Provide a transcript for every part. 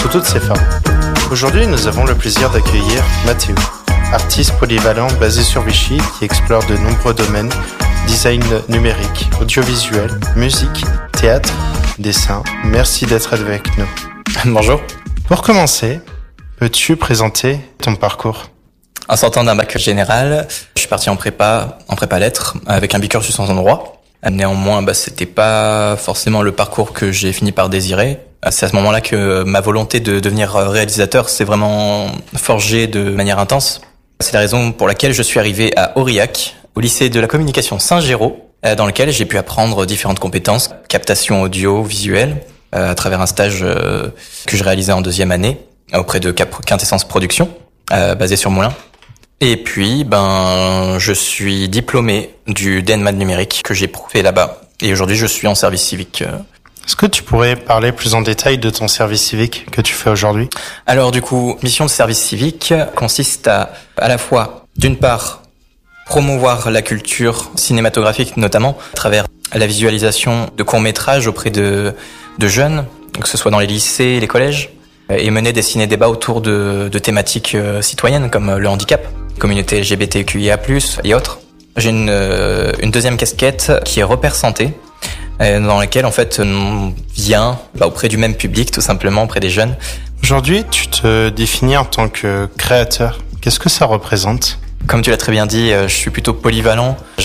toutes ses formes. Aujourd'hui, nous avons le plaisir d'accueillir Mathéo, artiste polyvalent basé sur Vichy qui explore de nombreux domaines, design numérique, audiovisuel, musique, théâtre, dessin. Merci d'être avec nous. Bonjour. Pour commencer, peux-tu présenter ton parcours ? En sortant d'un bac général, je suis parti en prépa lettres, avec un bicursus en droit. Néanmoins, c'était pas forcément le parcours que j'ai fini par désirer. C'est à ce moment-là que ma volonté de devenir réalisateur s'est vraiment forgée de manière intense. C'est la raison pour laquelle je suis arrivé à Aurillac, au lycée de la communication Saint-Géraud, dans lequel j'ai pu apprendre différentes compétences, captation audio, visuelle, à travers un stage que je réalisais en deuxième année auprès de Quintessence Production, basé sur Moulins. Et puis, je suis diplômé du DNMAT numérique que j'ai fait là-bas. Et aujourd'hui, je suis en service civique. Est-ce que tu pourrais parler plus en détail de ton service civique que tu fais aujourd'hui ? Alors du coup, mission de service civique consiste à la fois, d'une part, promouvoir la culture cinématographique, notamment à travers la visualisation de courts-métrages auprès de jeunes, que ce soit dans les lycées, les collèges, et mener des ciné-débats autour de thématiques citoyennes comme le handicap, communauté LGBTQIA+, et autres. J'ai une deuxième casquette qui est repère santé, dans laquelle en fait on vient auprès du même public, tout simplement auprès des jeunes. Aujourd'hui, tu te définis en tant que créateur. Qu'est-ce que ça représente ? Comme tu l'as très bien dit, je suis plutôt polyvalent. Je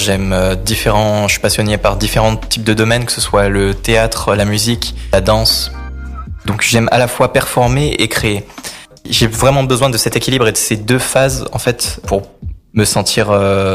suis passionné par différents types de domaines, que ce soit le théâtre, la musique, la danse. Donc j'aime à la fois performer et créer. J'ai vraiment besoin de cet équilibre et de ces deux phases en fait pour me sentir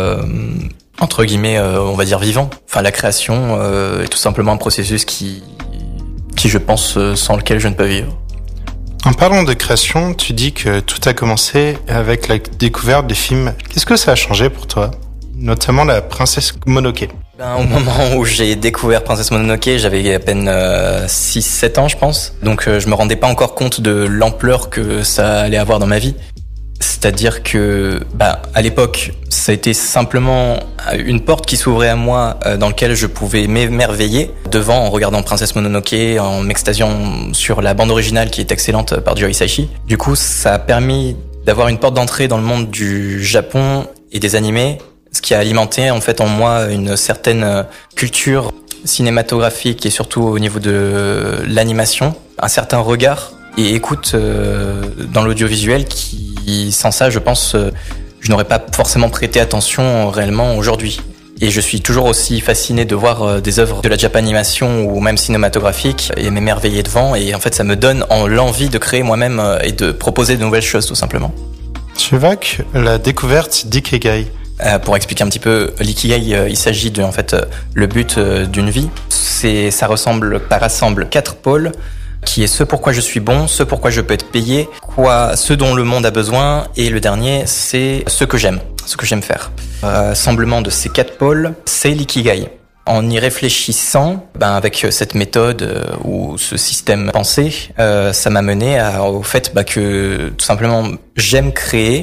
entre guillemets, on va dire vivant. Enfin, la création est tout simplement un processus qui je pense, sans lequel je ne peux vivre. En parlant de création, tu dis que tout a commencé avec la découverte des films. Qu'est-ce que ça a changé pour toi ? Notamment la Princesse Mononoke. Au moment où j'ai découvert Princesse Mononoke, j'avais à peine 6-7 ans, je pense. Donc je me rendais pas encore compte de l'ampleur que ça allait avoir dans ma vie. C'est-à-dire que, à l'époque, ça a été simplement une porte qui s'ouvrait à moi, dans laquelle je pouvais m'émerveiller devant en regardant Princesse Mononoke, en m'extasiant sur la bande originale qui est excellente par Joe Hisaishi. Du coup, ça a permis d'avoir une porte d'entrée dans le monde du Japon et des animés, ce qui a alimenté en fait en moi une certaine culture cinématographique et surtout au niveau de l'animation, un certain regard et écoute dans l'audiovisuel qui, sans ça, je pense, je n'aurais pas forcément prêté attention réellement aujourd'hui. Et je suis toujours aussi fasciné de voir des œuvres de la Japanimation ou même cinématographiques et m'émerveiller devant. Et en fait, ça me donne l'envie de créer moi-même et de proposer de nouvelles choses, tout simplement. Tu évoques la découverte d'Ikigai. Pour expliquer un petit peu, l'ikigai, il s'agit de, en fait, le but d'une vie. Ça rassemble 4 pôles, qui est ce pourquoi je suis bon, ce pourquoi je peux être payé, ce dont le monde a besoin, et le dernier, c'est ce que j'aime faire. Rassemblement de ces 4 pôles, c'est l'ikigai. En y réfléchissant, avec cette méthode ou ce système pensé, ça m'a mené au fait que tout simplement j'aime créer,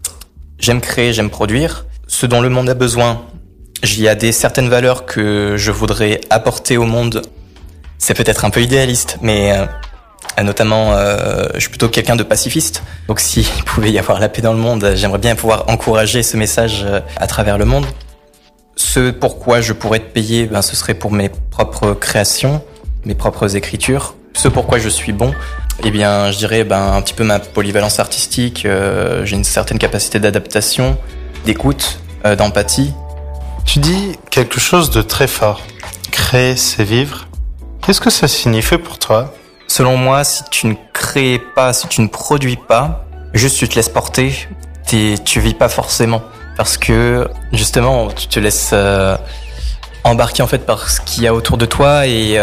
j'aime produire. Ce dont le monde a besoin, il y a certaines valeurs que je voudrais apporter au monde. C'est peut-être un peu idéaliste, mais notamment, je suis plutôt quelqu'un de pacifiste. Donc s'il pouvait y avoir la paix dans le monde, j'aimerais bien pouvoir encourager ce message à travers le monde. Ce pourquoi je pourrais être payé, ce serait pour mes propres créations, mes propres écritures. Ce pourquoi je suis bon, je dirais un petit peu ma polyvalence artistique. J'ai une certaine capacité d'adaptation, d'écoute, d'empathie. Tu dis quelque chose de très fort. Créer, c'est vivre. Qu'est-ce que ça signifie pour toi ? Selon moi, si tu ne crées pas, si tu ne produis pas, juste tu te laisses porter, tu vis pas forcément. Parce que, justement, tu te laisses embarquer en fait par ce qu'il y a autour de toi et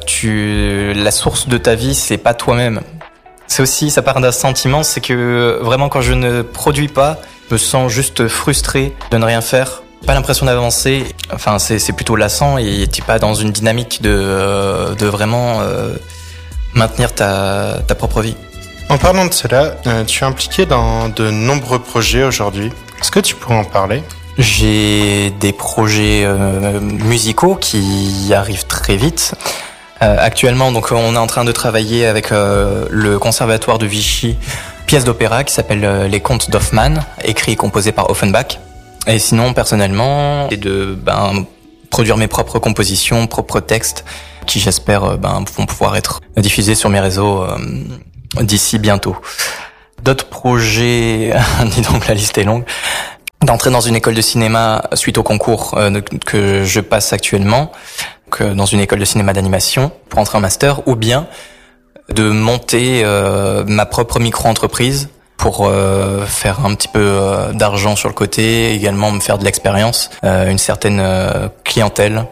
la source de ta vie, c'est pas toi-même. C'est aussi, ça part d'un sentiment, c'est que vraiment quand je ne produis pas, je me sens juste frustré de ne rien faire. Pas l'impression d'avancer, enfin c'est plutôt lassant et t'es pas dans une dynamique de vraiment maintenir ta propre vie. En parlant de cela, tu es impliqué dans de nombreux projets aujourd'hui. Est-ce que tu pourrais en parler ? J'ai des projets musicaux qui arrivent très vite. Actuellement, donc, on est en train de travailler avec le Conservatoire de Vichy, pièce d'opéra qui s'appelle Les Contes d'Hoffmann, écrit et composé par Offenbach. Et sinon, personnellement, c'est de produire mes propres compositions, propres textes, qui j'espère vont pouvoir être diffusés sur mes réseaux d'ici bientôt. D'autres projets, dis donc la liste est longue, d'entrer dans une école de cinéma suite au concours que je passe actuellement, dans une école de cinéma d'animation pour entrer en master, ou bien de monter ma propre micro-entreprise pour faire un petit peu d'argent sur le côté, également me faire de l'expérience, une certaine clientèle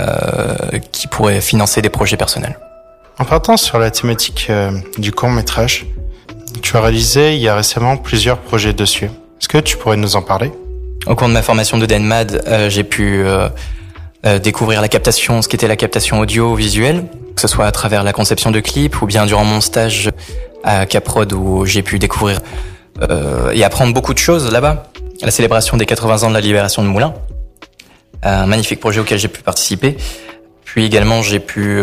qui pourrait financer des projets personnels. En partant sur la thématique du court-métrage, tu as réalisé il y a récemment plusieurs projets dessus. Est-ce que tu pourrais nous en parler ? Au cours de ma formation de DenMad, j'ai pu découvrir ce qu'était la captation audio-visuelle, que ce soit à travers la conception de clips ou bien durant mon stage à Caprod où j'ai pu découvrir et apprendre beaucoup de choses là-bas. La célébration des 80 ans de la libération de Moulins, un magnifique projet auquel j'ai pu participer. Puis également j'ai pu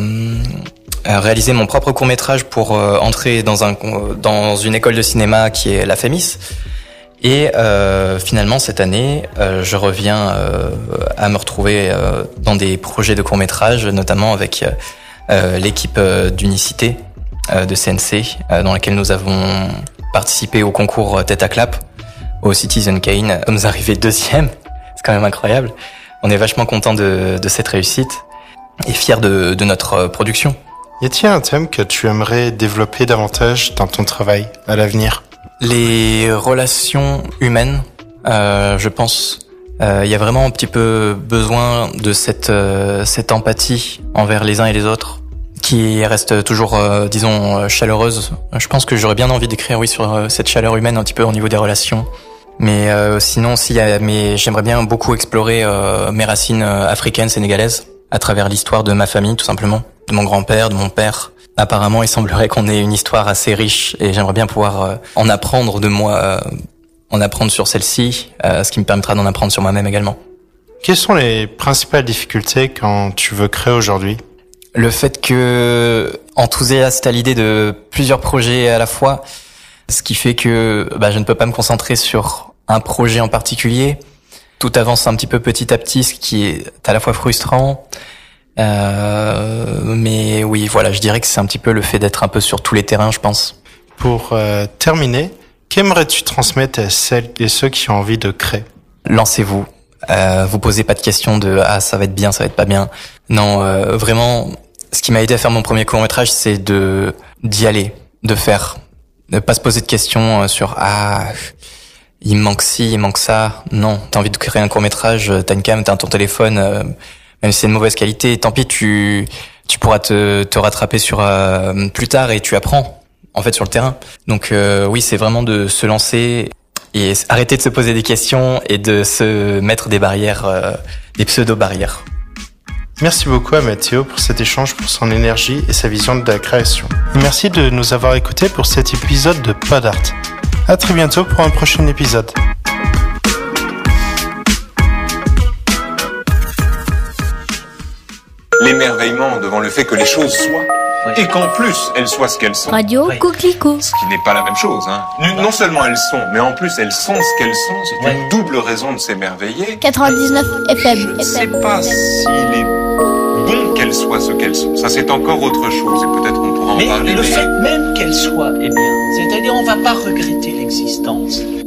réaliser mon propre court-métrage pour entrer dans une école de cinéma qui est la FEMIS. Et finalement cette année, je reviens à me retrouver dans des projets de court-métrage, notamment avec l'équipe d'Unicité de CNC, dans laquelle nous avons participé au concours Tête à Clap, au Citizen Kane. Nous arrivés deuxième, c'est quand même incroyable. On est vachement content de cette réussite et fiers de notre production. Y a-t-il un thème que tu aimerais développer davantage dans ton travail à l'avenir ? Les relations humaines, je pense. Il y a vraiment un petit peu besoin de cette empathie envers les uns et les autres, qui reste toujours, chaleureuse. Je pense que j'aurais bien envie d'écrire, sur cette chaleur humaine un petit peu au niveau des relations. Mais sinon, j'aimerais bien beaucoup explorer mes racines africaines, sénégalaises, à travers l'histoire de ma famille, tout simplement, de mon grand-père, de mon père. Apparemment, il semblerait qu'on ait une histoire assez riche et j'aimerais bien pouvoir en apprendre de moi, en apprendre sur celle-ci, ce qui me permettra d'en apprendre sur moi-même également. Quelles sont les principales difficultés quand tu veux créer aujourd'hui ? Le fait que, enthousiaste à l'idée de plusieurs projets à la fois, ce qui fait que je ne peux pas me concentrer sur un projet en particulier. Tout avance un petit peu petit à petit, ce qui est à la fois frustrant. Mais oui, voilà, je dirais que c'est un petit peu le fait d'être un peu sur tous les terrains, je pense. Pour terminer, qu'aimerais-tu transmettre à celles et ceux qui ont envie de créer ? Lancez-vous. Vous posez pas de questions de ça va être bien, ça va être pas bien. Non, vraiment, ce qui m'a aidé à faire mon premier court-métrage, c'est d'y aller, de faire, de pas se poser de questions sur il me manque ci, il manque ça. Non, t'as envie de créer un court-métrage, t'as une cam, t'as ton téléphone. Même si c'est de mauvaise qualité, tant pis, tu pourras te rattraper sur plus tard et tu apprends en fait sur le terrain. Donc oui, c'est vraiment de se lancer et arrêter de se poser des questions et de se mettre des barrières, des pseudo-barrières. Merci beaucoup à Mathéo pour cet échange, pour son énergie et sa vision de la création. Et merci de nous avoir écoutés pour cet épisode de Pod Art. À très bientôt pour un prochain épisode. L'émerveillement devant le fait que les choses soient, et qu'en plus elles soient ce qu'elles sont. Radio Coquelicot. Ce qui n'est pas la même chose, hein. Non seulement elles sont, mais en plus elles sont ce qu'elles sont. C'est une double raison de s'émerveiller. 99 FM. Je ne sais pas s'il est bon qu'elles soient ce qu'elles sont. Ça, c'est encore autre chose, et peut-être qu'on pourra en parler. Mais le fait même qu'elles soient est bien. C'est-à-dire, on ne va pas regretter l'existence.